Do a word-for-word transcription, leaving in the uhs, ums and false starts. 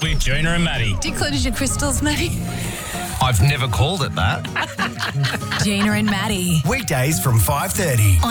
with Gina and Maddie. Decluttered your crystals, Maddie? I've never called it that. Gina and Maddie. Weekdays from five thirty.